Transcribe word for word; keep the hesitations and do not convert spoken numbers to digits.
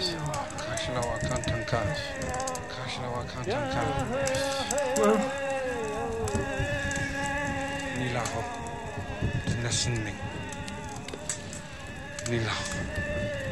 kash. Kash na wakantan kash. Kash na wakantan kash. Nila ho. Tinasin ming. Nila ho.